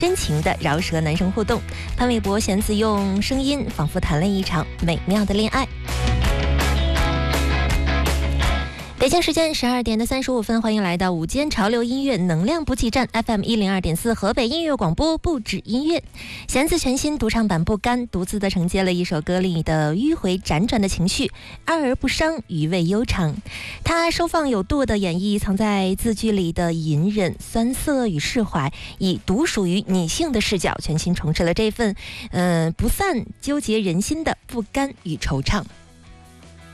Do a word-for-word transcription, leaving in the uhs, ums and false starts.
真情的饶舌男生互动。潘玮柏、弦子用声音仿佛谈了一场美妙的恋爱。北京时间十二点的三十五分，欢迎来到午间潮流音乐能量补给站 F M 一零二点四河北音乐广播，不止音乐。弦子全新独唱版《不甘》，独自的承接了一首歌里的迂回辗转的情绪，哀而不伤，余味悠长。他收放有度的演绎藏在字句里的隐忍、酸涩与释怀，以独属于女性的视角，全新重拾了这份，呃，不散纠结人心的不甘与惆怅。